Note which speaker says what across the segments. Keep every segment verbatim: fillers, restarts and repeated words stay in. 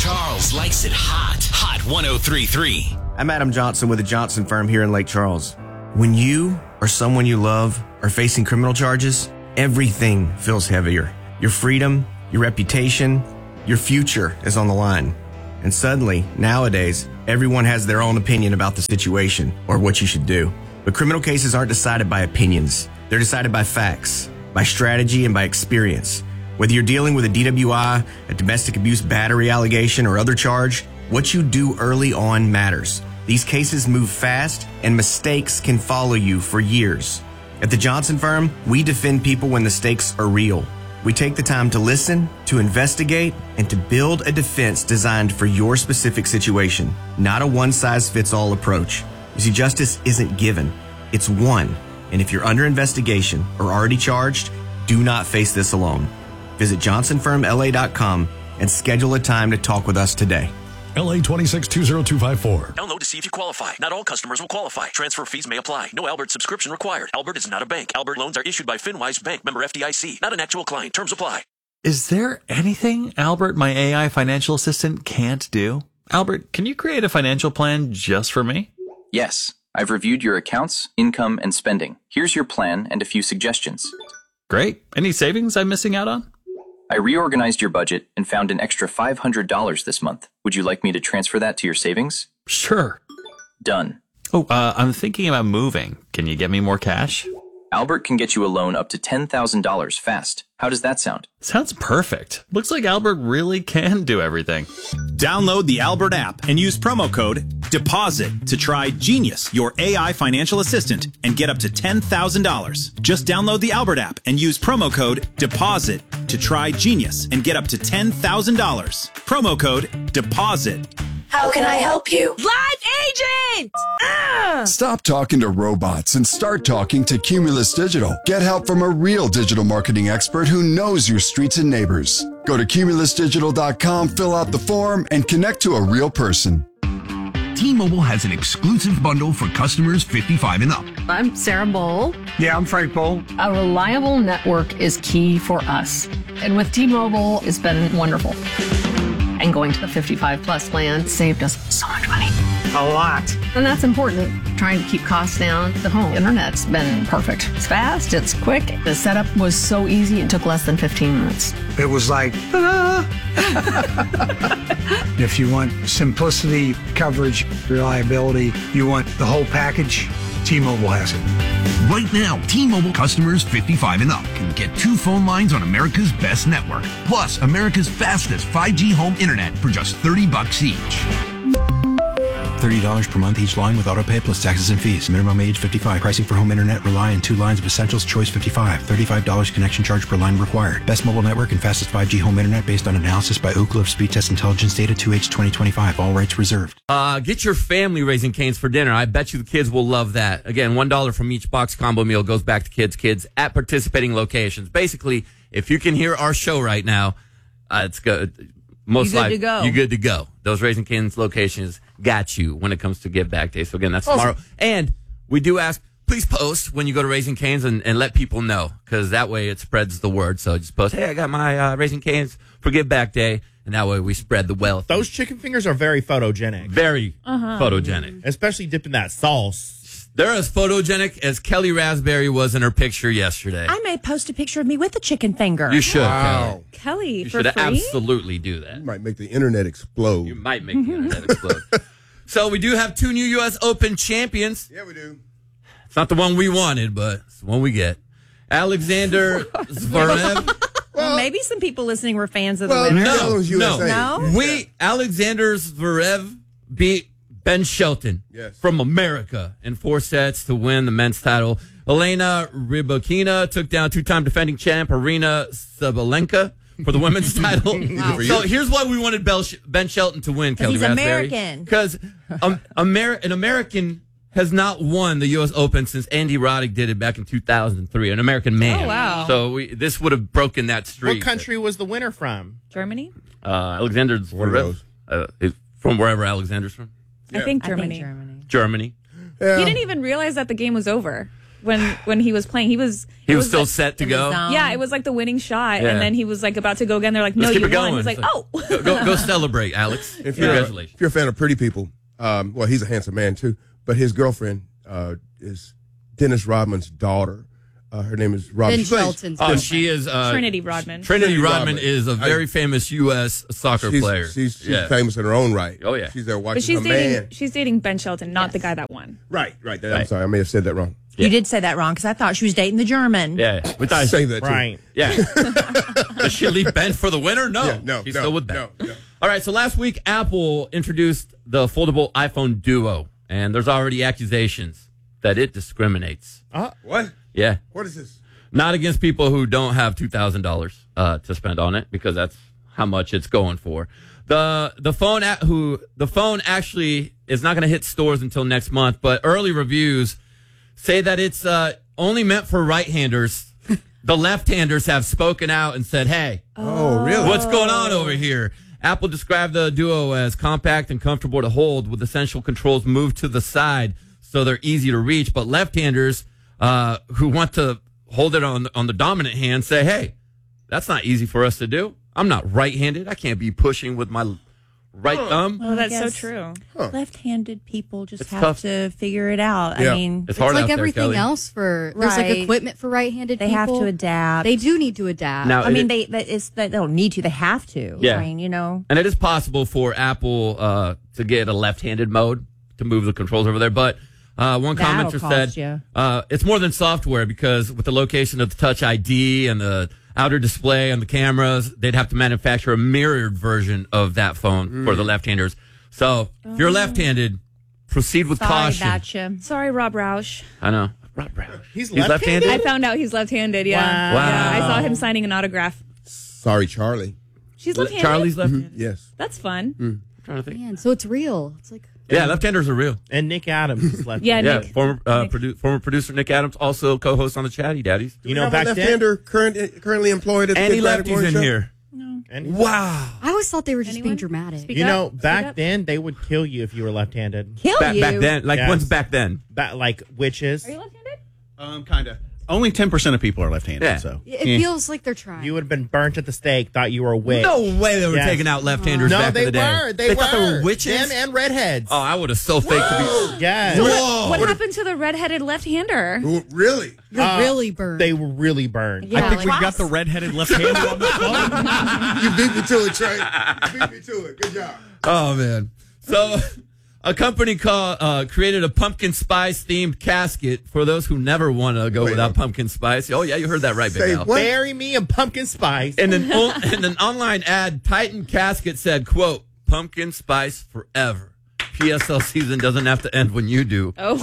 Speaker 1: Charles likes it hot. Hot one oh three point three.
Speaker 2: I'm Adam Johnson with the Johnson Firm here in Lake Charles. When you or someone you love are facing criminal charges, everything feels heavier. Your freedom, your reputation, your future is on the line. And suddenly, nowadays, everyone has their own opinion about the situation or what you should do. But criminal cases aren't decided by opinions. They're decided by facts, by strategy, and by experience. Whether you're dealing with a D W I, a domestic abuse battery allegation, or other charge, what you do early on matters. These cases move fast, and mistakes can follow you for years. At the Johnson Firm, we defend people when the stakes are real. We take the time to listen, to investigate, and to build a defense designed for your specific situation, not a one-size-fits-all approach. You see, justice isn't given, it's won. And if you're under investigation or already charged, do not face this alone. Visit Johnson Firm L A dot com and schedule a time to talk with us today.
Speaker 3: L A two six two zero two five four.
Speaker 4: Download to see if you qualify. Not all customers will qualify. Transfer fees may apply. No Albert subscription required. Albert is not a bank. Albert loans are issued by FinWise Bank, member F D I C. Not an actual client. Terms apply.
Speaker 5: Is there anything Albert, my A I financial assistant, can't do? Albert, can you create a financial plan just for me?
Speaker 6: Yes. I've reviewed your accounts, income, and spending. Here's your plan and a few suggestions.
Speaker 5: Great. Any savings I'm missing out on?
Speaker 6: I reorganized your budget and found an extra five hundred dollars this month. Would you like me to transfer that to your savings?
Speaker 5: Sure.
Speaker 6: Done.
Speaker 5: Oh, uh, I'm thinking about moving. Can you get me more cash?
Speaker 6: Albert can get you a loan up to ten thousand dollars fast. How does that sound?
Speaker 5: Sounds perfect. Looks like Albert really can do everything.
Speaker 7: Download the Albert app and use promo code DEPOSIT to try Genius, your A I financial assistant, and get up to ten thousand dollars. Just download the Albert app and use promo code DEPOSIT to try Genius and get up to ten thousand dollars. Promo code DEPOSIT.
Speaker 8: How can I help you?
Speaker 9: Live agent! Ah!
Speaker 10: Stop talking to robots and start talking to Cumulus Digital. Get help from a real digital marketing expert who knows your streets and neighbors. Go to cumulus digital dot com, fill out the form, and connect to a real person.
Speaker 11: T-Mobile has an exclusive bundle for customers fifty-five and up.
Speaker 12: I'm Sarah Bowl.
Speaker 13: Yeah, I'm Frank Bowl.
Speaker 12: A reliable network is key for us. And with T-Mobile, it's been wonderful. And going to the fifty-five plus plan saved us so much money.
Speaker 13: A lot.
Speaker 12: And that's important. Trying to keep costs down. The home internet's been perfect. It's fast, it's quick. The setup was so easy, it took less than fifteen minutes.
Speaker 13: It was like, ah. If you want simplicity, coverage, reliability, you want the whole package, T-Mobile has it.
Speaker 11: Right now, T-Mobile customers fifty-five and up can get two phone lines on America's best network, plus America's fastest five G home internet for just thirty bucks each.
Speaker 14: thirty dollars per month each line with autopay plus taxes and fees. Minimum age fifty-five. Pricing for home internet rely on two lines of Essentials Choice fifty-five. thirty-five dollars connection charge per line required. Best mobile network and fastest five G home internet based on analysis by Ookla of Speed Test Intelligence Data two H twenty twenty-five. All rights reserved.
Speaker 15: Uh, get your family Raising Cane's for dinner. I bet you the kids will love that. Again, one dollar from each box combo meal goes back to kids, kids at participating locations. Basically, if you can hear our show right now, uh, it's good. Most
Speaker 9: you good
Speaker 15: live,
Speaker 9: to go.
Speaker 15: You're good to go. Those Raising Cane's locations got you when it comes to Give Back Day. So again, that's tomorrow. And we do ask, please post when you go to Raising Cane's and, and let people know, because that way it spreads the word. So just post, hey, I got my uh, Raising Cane's for Give Back Day, and that way we spread the wealth.
Speaker 16: Those chicken fingers are very photogenic.
Speaker 15: Very
Speaker 9: uh-huh.
Speaker 15: photogenic.
Speaker 16: Especially dipped in that sauce.
Speaker 15: They're as photogenic as Kelly Raspberry was in her picture yesterday.
Speaker 9: I may post a picture of me with a chicken finger.
Speaker 15: You should,
Speaker 17: Wow.
Speaker 15: Kelly.
Speaker 9: Kelly,
Speaker 15: You
Speaker 9: for
Speaker 15: should
Speaker 9: free?
Speaker 15: absolutely do that.
Speaker 17: You might make the internet explode.
Speaker 15: You might make the internet explode. So we do have two new U S Open champions.
Speaker 17: Yeah, we do.
Speaker 15: It's not the one we wanted, but it's the one we get. Alexander Zverev.
Speaker 9: Well, maybe some people listening were fans of
Speaker 17: Well,
Speaker 9: the winner.
Speaker 17: that was U S A.
Speaker 15: No,
Speaker 9: No?
Speaker 15: we Alexander Zverev beat Ben Shelton
Speaker 17: Yes.
Speaker 15: from America in four sets to win the men's title. Elena Rybakina took down two-time defending champ Arina Sabalenka for the women's title.
Speaker 9: Wow.
Speaker 15: So here's why we wanted Bel- Ben Shelton to win, Kelly
Speaker 9: he's
Speaker 15: Raspberry.
Speaker 9: American.
Speaker 15: Because um, Amer- an American has not won the U S Open since Andy Roddick did it back in two thousand three, an American man.
Speaker 9: Oh, wow.
Speaker 15: So we, this would have broken that streak.
Speaker 16: What country was the winner from?
Speaker 9: Germany?
Speaker 15: Uh, Alexander Zverev. Uh, is from wherever Alexander's from.
Speaker 9: I think Germany.
Speaker 15: Germany.
Speaker 17: Yeah.
Speaker 9: You didn't even realize that the game was over.
Speaker 8: when when he was playing. He was
Speaker 15: He
Speaker 8: it
Speaker 15: was still
Speaker 8: like-
Speaker 15: set to
Speaker 8: in
Speaker 15: go?
Speaker 8: his zone. Yeah, it was like the winning shot,
Speaker 15: Yeah.
Speaker 8: and then he was like about to go again. They're like, "No,
Speaker 15: Let's keep
Speaker 8: you
Speaker 15: it
Speaker 8: won."
Speaker 15: going.
Speaker 8: He's like,
Speaker 15: It's
Speaker 8: "Oh,
Speaker 15: Go, go, go celebrate, Alex.
Speaker 17: If you're,
Speaker 15: Congratulations.
Speaker 17: if you're a fan of Pretty People, um, well, he's a handsome man too, but his girlfriend uh, is Dennis Rodman's daughter. Uh, her name is Rodman.
Speaker 18: Ben
Speaker 17: She plays-
Speaker 18: Shelton's
Speaker 15: Oh, she is uh,
Speaker 8: Trinity Rodman."
Speaker 15: Trinity
Speaker 17: Trinity
Speaker 15: Rodman
Speaker 17: Rodman.
Speaker 15: is a very
Speaker 17: I-
Speaker 15: famous U S soccer
Speaker 17: she's,
Speaker 15: player.
Speaker 17: She's, she's
Speaker 15: Yeah.
Speaker 17: famous in her own right.
Speaker 15: Oh, yeah.
Speaker 17: She's there
Speaker 8: But
Speaker 17: watching
Speaker 8: she's
Speaker 17: her
Speaker 8: dating.
Speaker 17: man.
Speaker 8: She's dating Ben Shelton, not the guy that won.
Speaker 17: Right, right. I'm
Speaker 15: Right.
Speaker 17: sorry, I may have said that wrong.
Speaker 9: You did say that wrong because I thought she was dating the German.
Speaker 15: Yeah, we thought
Speaker 17: Say that too.
Speaker 16: Right.
Speaker 15: Yeah. Does she leave Ben for the winner? No.
Speaker 17: Yeah, no,
Speaker 15: She's
Speaker 17: no,
Speaker 15: still with Ben.
Speaker 17: no, no.
Speaker 15: All right, so last week, Apple introduced the foldable iPhone Duo, and there's already accusations that it discriminates.
Speaker 16: Uh,
Speaker 17: What?
Speaker 15: Yeah.
Speaker 17: What is this?
Speaker 15: Not against people who don't have two thousand dollars uh, to spend on it, because that's how much it's going for. The the phone a- who the phone actually is not going to hit stores until next month, but early reviews say that it's uh, only meant for right-handers. The left-handers have spoken out and said, "Hey,
Speaker 17: Oh, really?
Speaker 15: what's going on over here?" Apple described the Duo as compact and comfortable to hold, with essential controls moved to the side so they're easy to reach. But left-handers uh, who want to hold it on on the dominant hand say, "Hey, that's not easy for us to do. I'm not right-handed. I can't be pushing with my right thumb."
Speaker 8: Oh, that's so
Speaker 9: guess
Speaker 8: true.
Speaker 9: Left-handed people just
Speaker 15: It's
Speaker 9: have
Speaker 15: tough.
Speaker 9: to figure it out.
Speaker 15: Yeah.
Speaker 9: I mean,
Speaker 15: It's hard
Speaker 18: like
Speaker 15: out there,
Speaker 18: everything
Speaker 15: Kelly.
Speaker 18: else for there's like
Speaker 9: Right.
Speaker 18: equipment for right-handed
Speaker 9: they
Speaker 18: people.
Speaker 9: have to adapt.
Speaker 18: They do need to adapt.
Speaker 15: Now,
Speaker 9: I mean,
Speaker 15: it-
Speaker 9: they that it's they don't need to. They have to.
Speaker 15: Yeah.
Speaker 9: I mean, you know.
Speaker 15: And it is possible for Apple uh, to get a left-handed mode to move the controls over there. But uh, one
Speaker 9: That'll
Speaker 15: commenter
Speaker 9: cost
Speaker 15: said
Speaker 9: you.
Speaker 15: uh, it's more than software, because with the location of the Touch I D and the outer display and the cameras, they'd have to manufacture a mirrored version of that phone for the left-handers. So if you're left-handed, proceed with
Speaker 9: Sorry
Speaker 15: caution.
Speaker 9: about you.
Speaker 8: Sorry, Rob Roush.
Speaker 15: I know. Rob Brown.
Speaker 16: He's,
Speaker 15: He's left-handed?
Speaker 8: I found out he's left-handed. Yeah.
Speaker 16: Wow.
Speaker 8: Yeah, I
Speaker 15: Wow.
Speaker 8: saw him signing an autograph.
Speaker 17: Sorry, Charlie.
Speaker 8: She's
Speaker 15: Le-
Speaker 8: left-handed.
Speaker 15: Charlie's left-handed?
Speaker 17: Yes.
Speaker 8: That's fun.
Speaker 15: I'm trying to think.
Speaker 18: Man, so it's real. It's like
Speaker 15: Yeah, left-handers are real.
Speaker 16: And Nick Adams is left.
Speaker 8: Yeah,
Speaker 15: Yeah,
Speaker 8: Nick.
Speaker 15: former uh,
Speaker 8: Nick.
Speaker 15: produ- former producer Nick Adams, also co-host on the Chatty Daddies.
Speaker 16: You
Speaker 17: Do we
Speaker 16: know,
Speaker 17: have a
Speaker 16: back then.
Speaker 17: left-hander current, currently employed at the
Speaker 15: Any
Speaker 17: Big Bad
Speaker 15: lefties
Speaker 17: Morning
Speaker 15: in
Speaker 17: Show?
Speaker 15: here?
Speaker 16: And,
Speaker 15: Wow.
Speaker 18: I always thought they were just
Speaker 8: Anyone?
Speaker 18: being dramatic.
Speaker 8: Speak
Speaker 16: you
Speaker 8: up.
Speaker 16: know,
Speaker 8: Speak
Speaker 16: back
Speaker 8: up.
Speaker 16: then they would kill you if you were left-handed.
Speaker 9: Kill
Speaker 15: Back,
Speaker 9: you.
Speaker 15: back then, like
Speaker 16: Yes.
Speaker 15: when's back then?
Speaker 16: Ba- like witches.
Speaker 8: Are you left-handed?
Speaker 7: Um, kind of. Only ten percent of people are left-handed.
Speaker 15: Yeah.
Speaker 7: So
Speaker 18: It
Speaker 7: Eh.
Speaker 18: feels like they're trying.
Speaker 16: You would have been burnt at the stake. Thought you were a witch.
Speaker 15: No way they were
Speaker 16: Yes.
Speaker 15: taking out left-handers
Speaker 16: No,
Speaker 15: back
Speaker 16: they
Speaker 15: in the day.
Speaker 16: were. They, were.
Speaker 15: thought they were witches.
Speaker 16: Them and redheads.
Speaker 15: Oh, I would have so faked to be.
Speaker 16: Yes.
Speaker 15: Whoa.
Speaker 8: What happened to the redheaded left-hander?
Speaker 17: Ooh, really?
Speaker 18: You're
Speaker 16: Uh,
Speaker 18: really burned.
Speaker 16: They were really burned.
Speaker 8: Yeah,
Speaker 7: I think
Speaker 8: like-
Speaker 7: we got the redheaded left-handed on the phone.
Speaker 17: You beat me to it, Trey. You beat me to it. Good job.
Speaker 15: Oh man. So, a company called uh, created a pumpkin spice themed casket for those who never want to go
Speaker 17: Wait,
Speaker 15: without
Speaker 17: no.
Speaker 15: pumpkin spice. Oh yeah, you heard that right, Big
Speaker 17: Say
Speaker 15: Al.
Speaker 17: what?
Speaker 16: Bury me in pumpkin spice.
Speaker 15: In an o- in an online ad, Titan Casket said, "quote Pumpkin spice forever. P S L season doesn't have to end when you do."
Speaker 8: Oh.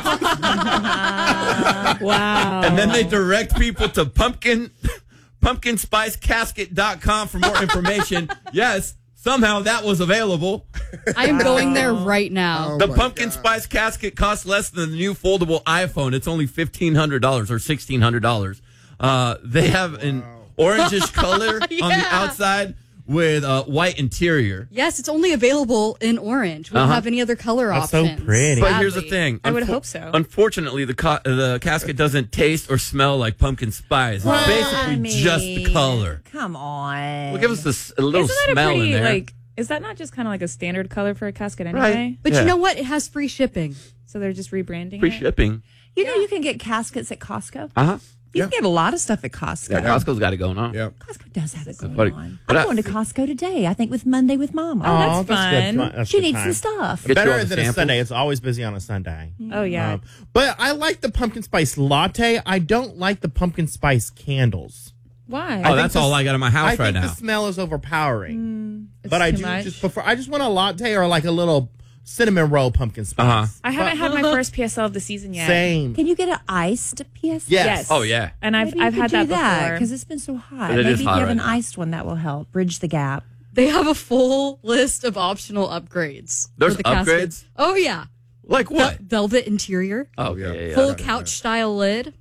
Speaker 8: Wow.
Speaker 15: And then they direct people to pumpkin pumpkin spice casket dot com for more information. Yes, somehow that was available.
Speaker 18: I am going there right now.
Speaker 17: Oh,
Speaker 15: The
Speaker 17: my
Speaker 15: pumpkin
Speaker 17: God.
Speaker 15: spice casket costs less than the new foldable iPhone. It's only fifteen hundred dollars or sixteen hundred dollars. Uh, they have an orangish color on the
Speaker 18: Yeah.
Speaker 15: outside with a white interior.
Speaker 18: Yes, it's only available in orange. We don't
Speaker 15: Uh-huh.
Speaker 18: have any other color
Speaker 16: That's so
Speaker 18: options.
Speaker 16: pretty.
Speaker 15: But here's the
Speaker 18: sadly.
Speaker 15: thing.
Speaker 8: I would
Speaker 15: Unfo-
Speaker 8: hope so.
Speaker 15: Unfortunately, the ca- the casket doesn't taste or smell like pumpkin spice. It's
Speaker 9: Well,
Speaker 15: basically
Speaker 9: I mean,
Speaker 15: just the color.
Speaker 9: Come on.
Speaker 15: Well, give us this, a little
Speaker 8: Isn't that a
Speaker 15: smell
Speaker 8: pretty,
Speaker 15: in there.
Speaker 8: like, is that not just kind of like a standard color for a casket anyway?
Speaker 15: Right.
Speaker 18: But
Speaker 15: Yeah.
Speaker 18: you know what? It has free shipping.
Speaker 8: So they're just rebranding
Speaker 15: Free
Speaker 8: it?
Speaker 15: shipping.
Speaker 9: You know, you can get caskets at Costco.
Speaker 15: Uh huh.
Speaker 9: You can get a lot of stuff at Costco.
Speaker 15: Yeah, Costco's got it going on.
Speaker 17: Yeah.
Speaker 9: Costco does have it going
Speaker 15: funny.
Speaker 9: on.
Speaker 15: But
Speaker 9: I'm
Speaker 15: I-
Speaker 9: going to Costco today. I think with Monday with Mom.
Speaker 8: Oh, that's
Speaker 16: good
Speaker 8: fun.
Speaker 16: fun. That's
Speaker 9: she
Speaker 16: good
Speaker 9: needs
Speaker 16: time.
Speaker 9: some stuff.
Speaker 15: Get you all
Speaker 16: Better
Speaker 15: the
Speaker 16: than a
Speaker 15: samples.
Speaker 16: Sunday. It's always busy on a Sunday.
Speaker 8: Oh, yeah.
Speaker 16: Um, but I like the pumpkin spice latte. I don't like the pumpkin spice candles.
Speaker 8: Why?
Speaker 15: Oh, that's all I got in my house
Speaker 16: I
Speaker 15: right
Speaker 16: think
Speaker 15: now.
Speaker 16: the smell is overpowering.
Speaker 8: Mm, It's
Speaker 16: but I
Speaker 8: too
Speaker 16: do
Speaker 8: much.
Speaker 16: just prefer. I just want a latte or like a little cinnamon roll pumpkin spice.
Speaker 15: Uh-huh.
Speaker 8: I haven't had my first P S L of the season yet.
Speaker 16: Same.
Speaker 9: Can you get an iced P S?
Speaker 16: Yes.
Speaker 8: Yes.
Speaker 15: Oh, yeah.
Speaker 8: And I've
Speaker 9: Maybe you
Speaker 8: I've
Speaker 9: could
Speaker 8: had
Speaker 9: do
Speaker 8: that
Speaker 9: that
Speaker 8: before.
Speaker 9: because it's been so hot.
Speaker 15: But it
Speaker 9: Maybe
Speaker 15: is
Speaker 9: if
Speaker 15: hot
Speaker 9: you have
Speaker 15: right
Speaker 9: an
Speaker 15: now.
Speaker 9: iced one that will help bridge the gap.
Speaker 18: They have a full list of optional upgrades.
Speaker 15: There's
Speaker 18: for the casket.
Speaker 15: upgrades?
Speaker 18: Oh, yeah.
Speaker 15: Like what?
Speaker 18: Vel- velvet interior.
Speaker 15: Oh, yeah, yeah, yeah.
Speaker 18: Full
Speaker 15: Okay.
Speaker 18: couch style lid.
Speaker 15: Oh.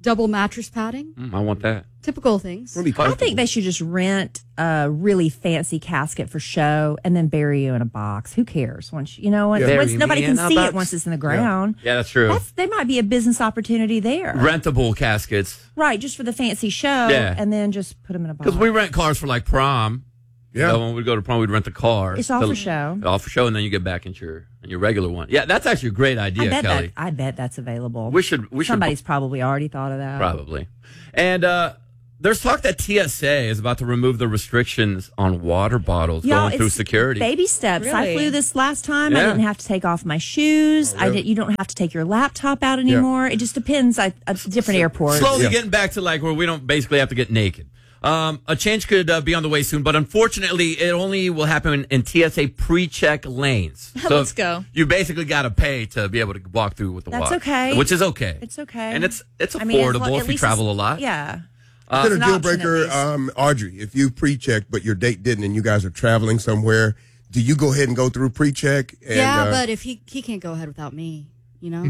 Speaker 18: Double mattress padding.
Speaker 15: Mm, I want that.
Speaker 18: Typical things.
Speaker 9: I think they should just rent a really fancy casket for show and then bury you in a box. Who cares? Once you know,
Speaker 15: Yeah.
Speaker 9: once
Speaker 15: Bury
Speaker 9: nobody
Speaker 15: me
Speaker 9: can
Speaker 15: in a
Speaker 9: see
Speaker 15: box.
Speaker 9: it once it's in the ground.
Speaker 15: Yeah, that's true.
Speaker 9: That's, there might be a business opportunity there.
Speaker 15: Rentable caskets.
Speaker 9: Right, just for the fancy show,
Speaker 15: Yeah.
Speaker 9: and then just put them in a box.
Speaker 15: Because we rent cars for like prom.
Speaker 17: Yeah.
Speaker 15: So when we go to prom, we'd rent the car.
Speaker 9: It's all
Speaker 15: to-
Speaker 9: for show.
Speaker 15: All for show, and then you get back into your in your regular one. Yeah, that's actually a great idea,
Speaker 9: I bet
Speaker 15: Kelly.
Speaker 9: that, I bet that's available.
Speaker 15: We should- we should-
Speaker 9: Somebody's probably already thought of that.
Speaker 15: Probably. And uh, there's talk that T S A is about to remove the restrictions on water bottles
Speaker 9: Y'all,
Speaker 15: going through
Speaker 9: it's
Speaker 15: security.
Speaker 9: Baby steps. I
Speaker 8: Really?
Speaker 9: flew this last time. I
Speaker 15: Yeah.
Speaker 9: didn't have to take off my shoes.
Speaker 15: Oh,
Speaker 9: I
Speaker 15: really?
Speaker 9: did. You don't have to take your laptop out anymore. It just depends. I, a different airport.
Speaker 15: Slowly getting back to like where we don't basically have to get naked. Um, a change could uh, be on the way soon, but unfortunately, it only will happen in T S A pre-check lanes.
Speaker 8: Let's go.
Speaker 15: You basically got to pay to be able to walk through with the
Speaker 9: That's
Speaker 15: water.
Speaker 9: okay.
Speaker 15: Which is okay.
Speaker 9: It's okay.
Speaker 15: And it's it's affordable
Speaker 9: I mean, as lo- at
Speaker 15: if you
Speaker 9: least
Speaker 15: travel a
Speaker 9: it's-
Speaker 15: lot.
Speaker 9: Yeah.
Speaker 15: Uh,
Speaker 17: Is it
Speaker 9: It's
Speaker 17: a
Speaker 9: an
Speaker 17: deal
Speaker 9: option at
Speaker 17: breaker,
Speaker 9: least.
Speaker 17: um, Audrey? If you pre-checked but your date didn't, and you guys are traveling somewhere, do you go ahead and go through pre-check? And,
Speaker 18: yeah,
Speaker 17: uh,
Speaker 18: but if he he can't go ahead without me, you know.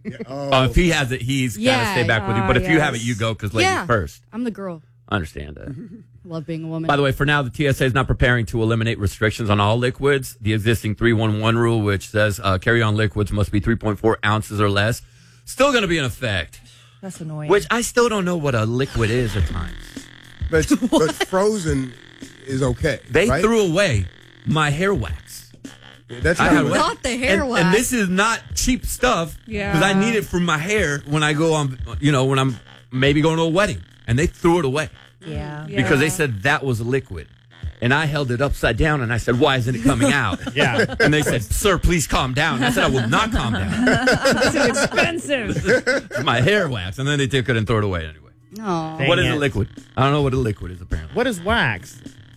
Speaker 15: Oh, if he has it, he's got to
Speaker 18: Yeah.
Speaker 15: stay back with you. But
Speaker 18: Ah,
Speaker 15: if you have it,
Speaker 18: yes.
Speaker 15: you go because ladies
Speaker 18: Yeah.
Speaker 15: first.
Speaker 18: I'm the girl.
Speaker 15: I understand that.
Speaker 18: I love being a woman.
Speaker 15: By the way, for now, the T S A is not preparing to eliminate restrictions on all liquids. The existing three one one rule, which says uh, carry-on liquids must be three point four ounces or less, still going to be in effect.
Speaker 9: That's annoying.
Speaker 15: Which I still don't know what a liquid is at times.
Speaker 17: But, but frozen is okay.
Speaker 15: They
Speaker 17: right?
Speaker 15: threw away my hair wax.
Speaker 17: That's
Speaker 15: I
Speaker 17: not
Speaker 15: had
Speaker 17: what-
Speaker 15: wax.
Speaker 18: Not the hair
Speaker 15: and,
Speaker 18: wax.
Speaker 15: and this is not cheap stuff.
Speaker 8: Yeah.
Speaker 15: Because I need it for my hair when I go on, you know, when I'm maybe going to a wedding. And they threw it away.
Speaker 9: Yeah.
Speaker 15: Because they said that was a liquid. And I held it upside down and I said, why isn't it coming out?
Speaker 16: Yeah.
Speaker 15: And they said, sir, please calm down. I said, I will not calm down.
Speaker 8: Too expensive.
Speaker 15: It's my hair wax. And then they took it and threw it away anyway.
Speaker 18: No.
Speaker 16: Dang
Speaker 15: what is
Speaker 16: it.
Speaker 15: a liquid? I don't know what a liquid is apparently.
Speaker 16: What is wax?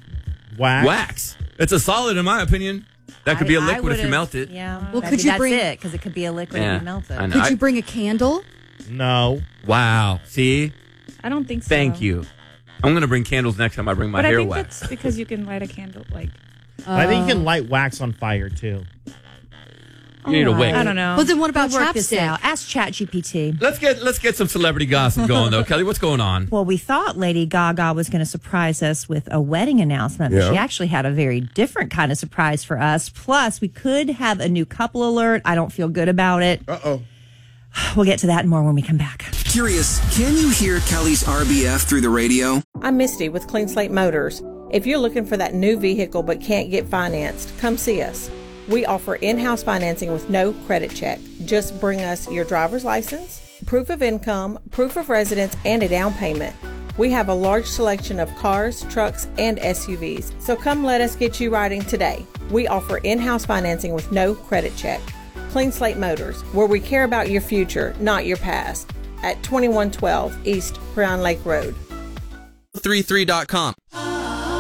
Speaker 16: Wax.
Speaker 15: Wax. It's a solid in my opinion. That could be a
Speaker 9: I- I
Speaker 15: liquid if you
Speaker 9: would've-
Speaker 15: melt it.
Speaker 9: Yeah.
Speaker 18: Well,
Speaker 9: Maybe
Speaker 18: could you
Speaker 9: that's
Speaker 18: bring-
Speaker 9: it? Because it could be a liquid
Speaker 15: Yeah,
Speaker 9: if you melt it.
Speaker 15: I know.
Speaker 18: Could
Speaker 15: I-
Speaker 18: you bring a candle?
Speaker 16: No.
Speaker 15: Wow. See?
Speaker 8: I don't think so.
Speaker 15: Thank you. I'm going to bring candles next time I bring my
Speaker 8: But I
Speaker 15: hair
Speaker 8: think
Speaker 15: wax.
Speaker 8: that's because you can light a candle. Like,
Speaker 16: I think you can light wax on fire too.
Speaker 15: You need a wick.
Speaker 8: I don't know.
Speaker 18: But then what about
Speaker 9: We'll work this
Speaker 18: chapstick?
Speaker 9: out. Ask ChatGPT.
Speaker 15: Let's get let's get some celebrity gossip going though. Kelly, what's going on?
Speaker 9: Well, we thought Lady Gaga was going to surprise us with a wedding announcement, but
Speaker 17: Yeah.
Speaker 9: she actually had a very different kind of surprise for us. Plus, we could have a new couple alert. I don't feel good about it.
Speaker 17: Uh-oh.
Speaker 9: We'll get to that and more when we come back.
Speaker 19: Curious, can you hear Kelly's R B F through the radio?
Speaker 20: I'm Misty with Clean Slate Motors. If you're looking for that new vehicle but can't get financed, come see us. We offer in-house financing with no credit check. Just bring us your driver's license, proof of income, proof of residence, and a down payment. We have a large selection of cars, trucks, and S U Vs, so come let us get you riding today. We offer in-house financing with no credit check. Clean Slate Motors, where we care about your future, not your past. At twenty-one twelve East Brown Lake Road.
Speaker 19: three three dot com.